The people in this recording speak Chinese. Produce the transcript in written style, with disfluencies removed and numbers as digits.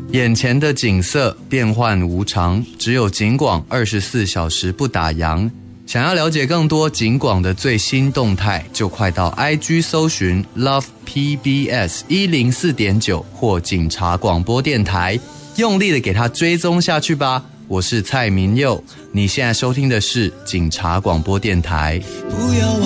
眼前的景色变幻无常，只有警广24小时不打烊。想要了解更多警广的最新动态，就快到 IG 搜寻 Love PBS 104.9或警察广播电台，用力的给它追踪下去吧。我是蔡明佑，你现在收听的是警察广播电台。 不要忘